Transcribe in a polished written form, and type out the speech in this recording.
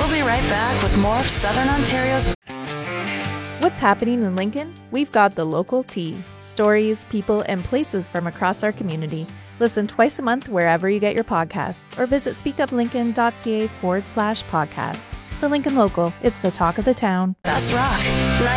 We'll be right back with more of Southern Ontario's... What's happening in Lincoln? We've got the local tea. Stories, people, and places from across our community. Listen twice a month wherever you get your podcasts or visit speakuplincoln.ca/podcast. The Lincoln Local, it's the talk of the town. Best rock.